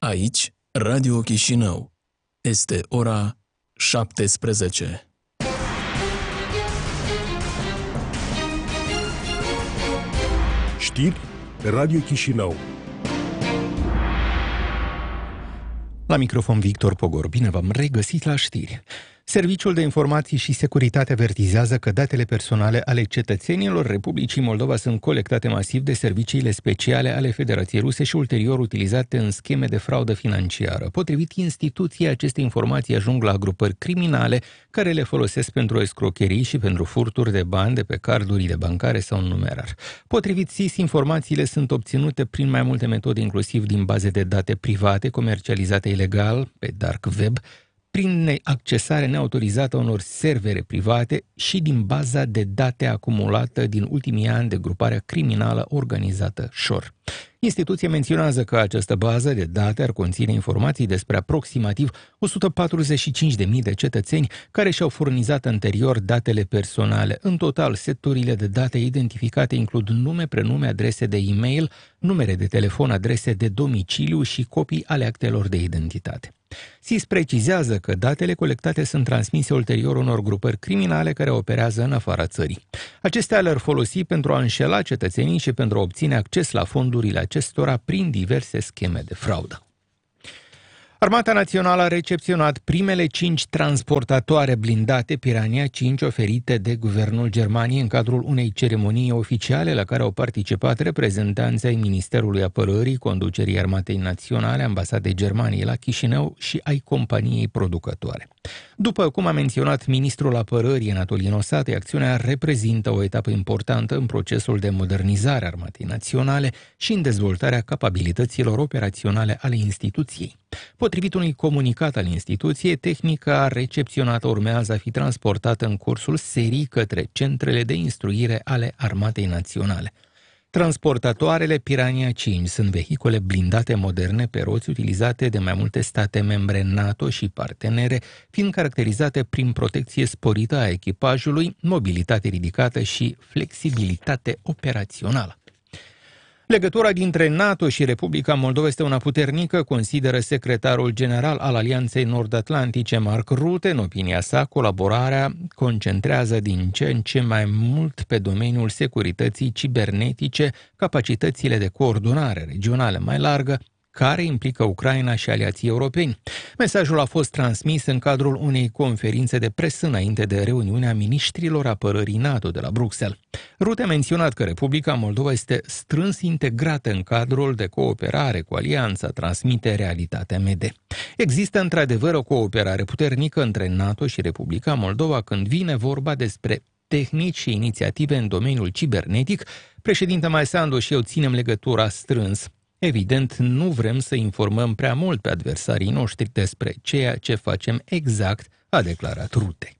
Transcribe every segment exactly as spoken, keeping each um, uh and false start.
Aici, Radio Chișinău. Este ora șaptesprezece. Știri Radio Chișinău. La microfon Victor Pogor. Bine v-am regăsit la știri. Serviciul de Informații și Securitate avertizează că datele personale ale cetățenilor Republicii Moldova sunt colectate masiv de serviciile speciale ale Federației Ruse și ulterior utilizate în scheme de fraudă financiară. Potrivit instituției, aceste informații ajung la grupări criminale care le folosesc pentru escrocherii și pentru furturi de bani de pe cardurile bancare sau în numerar. Potrivit S I S, informațiile sunt obținute prin mai multe metode, inclusiv din baze de date private comercializate ilegal pe dark web, prin accesare neautorizată a unor servere private și din baza de date acumulată din ultimii ani de gruparea criminală organizată Shore. Instituția menționează că această bază de date ar conține informații despre aproximativ o sută patruzeci și cinci de mii de cetățeni care și-au furnizat anterior datele personale. În total, seturile de date identificate includ nume, prenume, adrese de e-mail, numere de telefon, adrese de domiciliu și copii ale actelor de identitate. S I S precizează că datele colectate sunt transmise ulterior unor grupări criminale care operează în afara țării. Acestea le-ar folosi pentru a înșela cetățenii și pentru a obține acces la fondurile acestora prin diverse scheme de fraudă. Armata Națională a recepționat primele cinci transportatoare blindate Piranha cinci oferite de guvernul Germaniei în cadrul unei ceremonii oficiale la care au participat reprezentanții ai Ministerului Apărării, Conducerii Armatei Naționale, Ambasadei Germaniei la Chișinău și ai companiei producătoare. După cum a menționat ministrul Apărării Anatolin Osatei, acțiunea reprezintă o etapă importantă în procesul de modernizare a Armatei Naționale și în dezvoltarea capabilităților operaționale ale instituției. Potrivit unui comunicat al instituției, tehnica recepționată urmează a fi transportată în cursul serii către centrele de instruire ale Armatei Naționale. Transportatoarele Piranha cinci sunt vehicule blindate moderne pe roți utilizate de mai multe state membre NATO și partenere, fiind caracterizate prin protecție sporită a echipajului, mobilitate ridicată și flexibilitate operațională. Legătura dintre NATO și Republica Moldova este una puternică, consideră secretarul general al Alianței Nord-Atlantice, Mark Rutte. În opinia sa, colaborarea concentrează din ce în ce mai mult pe domeniul securității cibernetice, capacitățile de coordonare regională mai largă, care implică Ucraina și aliații europeni. Mesajul a fost transmis în cadrul unei conferințe de presă înainte de reuniunea miniștrilor apărării NATO de la Bruxelles. Rutte a menționat că Republica Moldova este strâns integrată în cadrul de cooperare cu Alianța, transmite Realitatea M D. Există într-adevăr o cooperare puternică între NATO și Republica Moldova când vine vorba despre tehnici și inițiative în domeniul cibernetic. Președinte Maisandu și eu ținem legătura strâns. Evident, nu vrem să informăm prea mult pe adversarii noștri despre ceea ce facem exact, a declarat Rutte.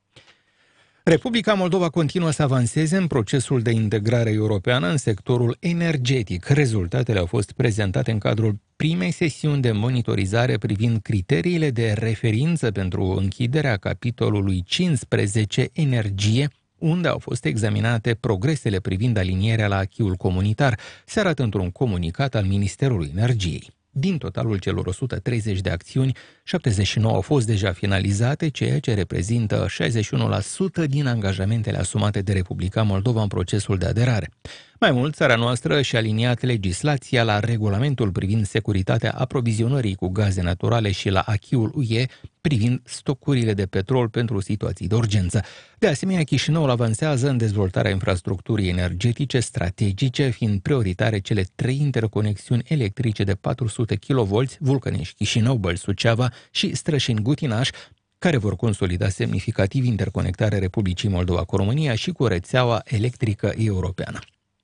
Republica Moldova continuă să avanseze în procesul de integrare europeană în sectorul energetic. Rezultatele au fost prezentate în cadrul primei sesiuni de monitorizare privind criteriile de referință pentru închiderea capitolului cincisprezece Energie, unde au fost examinate progresele privind alinierea la acquis-ul comunitar, se arată într-un comunicat al Ministerului Energiei. Din totalul celor o sută treizeci de acțiuni, șaptezeci și nouă au fost deja finalizate, ceea ce reprezintă șaizeci și unu la sută din angajamentele asumate de Republica Moldova în procesul de aderare. Mai mult, țara noastră și-a aliniat legislația la regulamentul privind securitatea aprovizionării cu gaze naturale și la acquis-ul U E privind stocurile de petrol pentru situații de urgență. De asemenea, Chișinăul avansează în dezvoltarea infrastructurii energetice strategice, fiind prioritare cele trei interconexiuni electrice de patru sute kilovolți, Vulcănești-Chișinău, Bălți-Suceava și Strășeni-Gutinaș, care vor consolida semnificativ interconectarea Republicii Moldova cu România și cu rețeaua electrică europeană.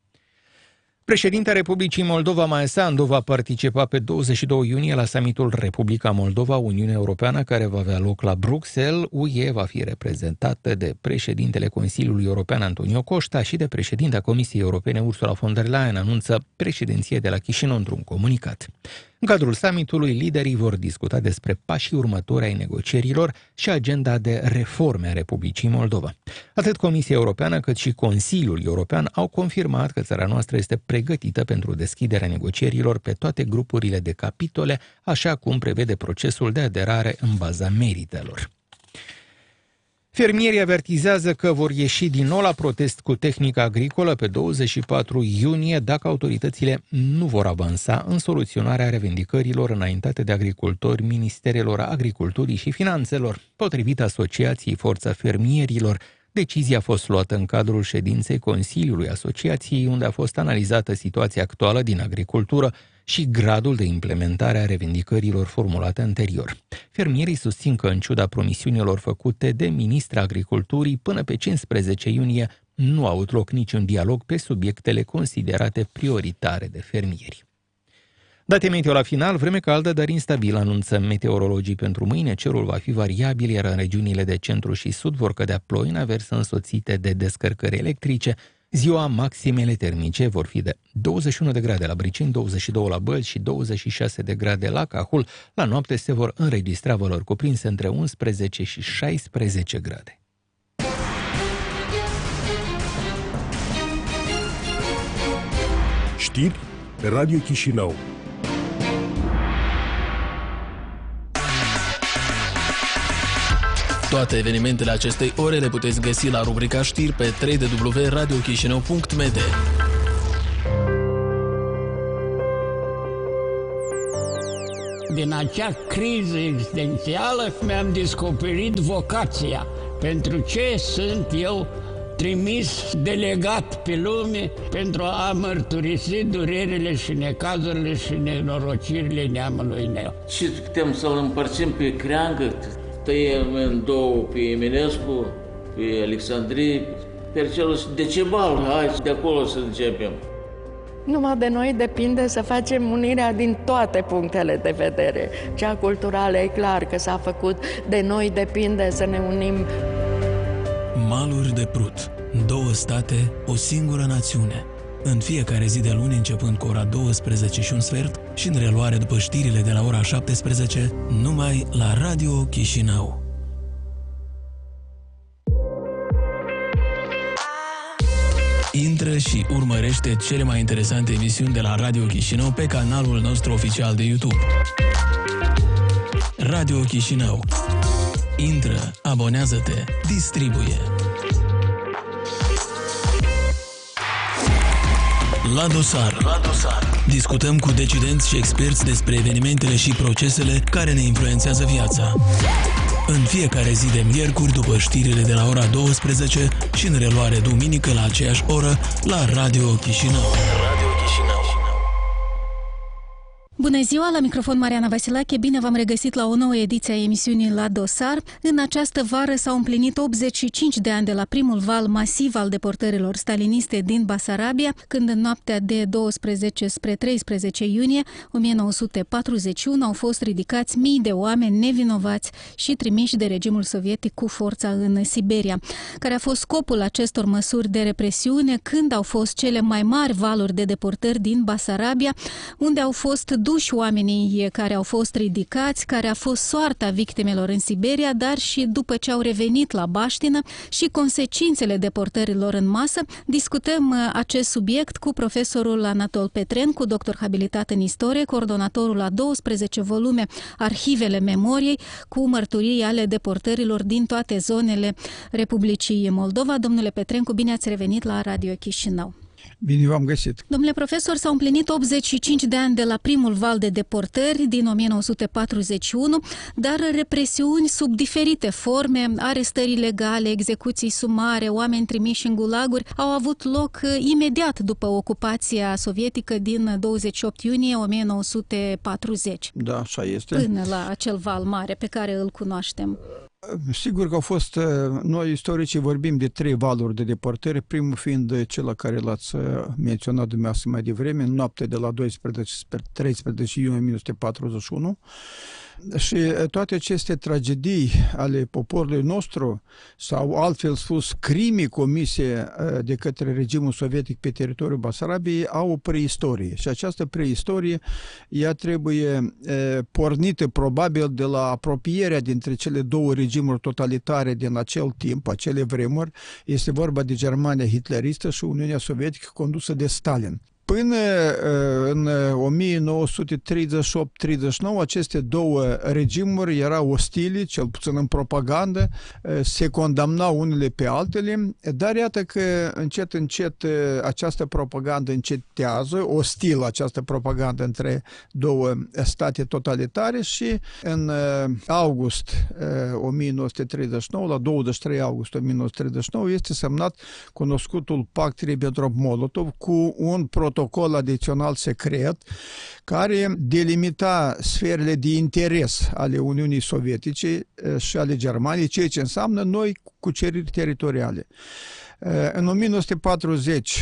Președintele Republicii Moldova, Maia Sandu, va participa pe douăzeci și doi iunie la summitul Republica Moldova, Uniunea Europeană, care va avea loc la Bruxelles. U E va fi reprezentată de președintele Consiliului European, Antonio Costa, și de președinta Comisiei Europene, Ursula von der Leyen, anunță președinție de la Chișinău într-un comunicat. În cadrul summitului, liderii vor discuta despre pașii următori ai negocierilor și agenda de reforme a Republicii Moldova. Atât Comisia Europeană cât și Consiliul European au confirmat că țara noastră este pregătită pentru deschiderea negocierilor pe toate grupurile de capitole, așa cum prevede procesul de aderare în baza meritelor. Fermierii avertizează că vor ieși din nou la protest cu tehnica agricolă pe douăzeci și patru iunie dacă autoritățile nu vor avansa în soluționarea revendicărilor înaintate de agricultori Ministerelor Agriculturii și Finanțelor. Potrivit Asociației Forța Fermierilor, decizia a fost luată în cadrul ședinței Consiliului Asociației, unde a fost analizată situația actuală din agricultură și gradul de implementare a revendicărilor formulate anterior. Fermierii susțin că, în ciuda promisiunilor făcute de ministra Agriculturii, până pe cincisprezece iunie nu a avut loc niciun dialog pe subiectele considerate prioritare de fermieri. Date meteo la final, vreme caldă, dar instabilă, anunță meteorologii pentru mâine. Cerul va fi variabil, iar în regiunile de centru și sud vor cădea ploi în averse însoțite de descărcări electrice. Ziua, maximele termice vor fi de douăzeci și unu de grade la Briceni, douăzeci și doi la Bălți și douăzeci și șase de grade la Cahul. La noapte se vor înregistra valori cuprinse între unsprezece și șaisprezece grade. Știri pe Radio Chișinău. Toate evenimentele acestei ore le puteți găsi la rubrica știri pe w w w punct radio chișinău punct m d. Din acea criză existențială mi-am descoperit vocația. Pentru ce sunt eu trimis, delegat pe lume pentru a mărturisi durerile și necazurile și nenorocirile neamului meu. Și putem să-l împărțim pe creangă, tăiem în două pe Eminescu, pe Alexandrie, pe celul de Cebal, hai de acolo să începem. Numai de noi depinde să facem unirea din toate punctele de vedere. Cea culturală e clar că s-a făcut, de noi depinde să ne unim. Maluri de Prut, două state, o singură națiune. În fiecare zi de luni, începând cu ora douăsprezece și un sfert și în reluare după știrile de la ora șaptesprezece, numai la Radio Chișinău. Intră și urmărește cele mai interesante emisiuni de la Radio Chișinău pe canalul nostru oficial de YouTube. Radio Chișinău. Intră, abonează-te, distribuie. La dosar. La dosar. Discutăm cu decidenți și experți despre evenimentele și procesele care ne influențează viața. În fiecare zi de miercuri, după știrile de la ora douăsprezece și în reluare duminică la aceeași oră, la Radio Chișinău. Radio Chișinău. Bună ziua, la microfon Mariana Vasilache, bine v-am regăsit la o nouă ediție a emisiunii La Dosar. În această vară s-au împlinit optzeci și cinci de ani de la primul val masiv al deportărilor staliniste din Basarabia, când în noaptea de douăsprezece spre treisprezece iunie o mie nouă sute patruzeci și unu au fost ridicați mii de oameni nevinovați și trimiși de regimul sovietic cu forța în Siberia. Care a fost scopul acestor măsuri de represiune când au fost cele mai mari valuri de deportări din Basarabia, unde au fost duși oamenii care au fost ridicați, care a fost soarta victimelor în Siberia, dar și după ce au revenit la baștină și consecințele deportărilor în masă. Discutăm acest subiect cu profesorul Anatol Petrencu, doctor habilitat în istorie, coordonatorul la douăsprezece volume Arhivele Memoriei, cu mărturii ale deportărilor din toate zonele Republicii Moldova. Domnule Petrencu, bine ați revenit la Radio Chișinău. Bine v-am găsit. Domnule profesor, s-au împlinit optzeci și cinci de ani de la primul val de deportări din o mie nouă sute patruzeci și unu, dar represiuni sub diferite forme, arestări ilegale, execuții sumare, oameni trimiși în gulaguri au avut loc imediat după ocupația sovietică din douăzeci și opt iunie o mie nouă sute patruzeci. Da, așa este. Până la acel val mare pe care îl cunoaștem. Sigur că au fost, noi istoricii vorbim de trei valuri de deportări, primul fiind cel care l-ați menționat dumneavoastră mai devreme, în noaptea de la doisprezece spre treisprezece iunie o mie nouă sute patruzeci și unu, Și toate aceste tragedii ale poporului nostru, sau altfel spus, crime comise de către regimul sovietic pe teritoriul Basarabiei, au o preistorie. Și această preistorie, ea trebuie pornită probabil de la apropierea dintre cele două regimuri totalitare din acel timp, acele vremuri. Este vorba de Germania hitleristă și Uniunea Sovietică condusă de Stalin. Până în o mie nouă sute treizeci și opt treizeci și nouă, aceste două regimuri erau ostile, cel puțin în propagandă, se condamnau unele pe altele, dar iată că încet, încet această propagandă încetează, ostilă această propagandă între două state totalitare și în august o mie nouă sute treizeci și nouă, la douăzeci și trei august o mie nouă sute treizeci și nouă, este semnat cunoscutul Pact Ribbentrop-Molotov cu un protocol adițional secret care delimita sferele de interes ale Uniunii Sovietice și ale Germaniei, ceea ce înseamnă noi cuceriri teritoriale. În o mie nouă sute patruzeci,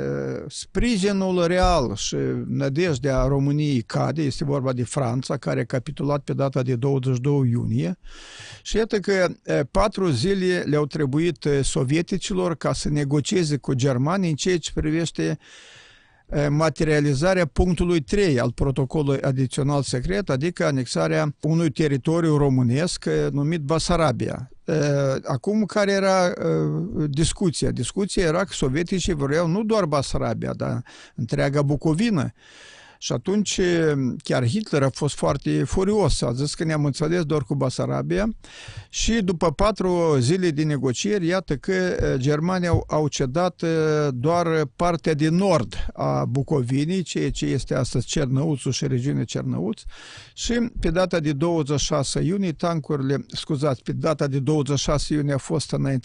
sprijinul real și nădejdea României cade, este vorba de Franța, care a capitulat pe data de douăzeci și doi iunie, și iată că patru zile le-au trebuit sovieticilor ca să negocieze cu Germania în ceea ce privește materializarea punctului trei al protocolului adițional secret, adică anexarea unui teritoriu românesc numit Basarabia. Acum, care era discuția? Discuția era că sovieticii vreau nu doar Basarabia, dar întreaga Bucovină. Și atunci chiar Hitler a fost foarte furios, a zis că ne-am înțeles doar cu Basarabia și după patru zile de negocieri, iată că Germania au, au cedat doar partea de nord a Bucovinii, ceea ce este astăzi Cernăuțul și regiunea Cernăuț, și pe data de douăzeci și șase iunie, tancurile, scuzați, pe data de douăzeci și șase iunie a fost înainte